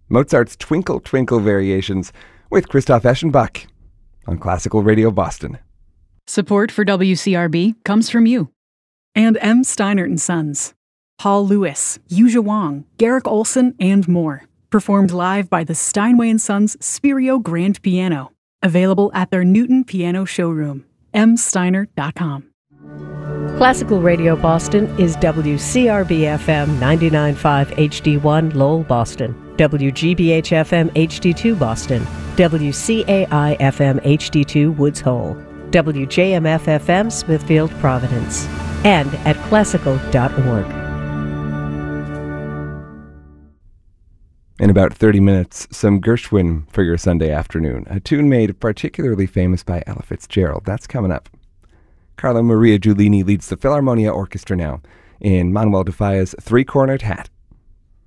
Mozart's Twinkle Twinkle Variations with Christoph Eschenbach on Classical Radio Boston. Support for WCRB comes from you. And M. Steinert & Sons. Paul Lewis, Yuja Wang, Garrick Olson, and more. Performed live by the Steinway & Sons Spirio Grand Piano. Available at their Newton Piano Showroom. msteinert.com. Classical Radio Boston is WCRB-FM 99.5 HD1 Lowell, Boston, WGBH-FM HD2 Boston, WCAI-FM HD2 Woods Hole, WJMF-FM Smithfield, Providence, and at classical.org. In about 30 minutes, some Gershwin for your Sunday afternoon, a tune made particularly famous by Ella Fitzgerald. That's coming up. Carlo Maria Giulini leads the Philharmonia Orchestra now in Manuel de Falla's Three-Cornered Hat.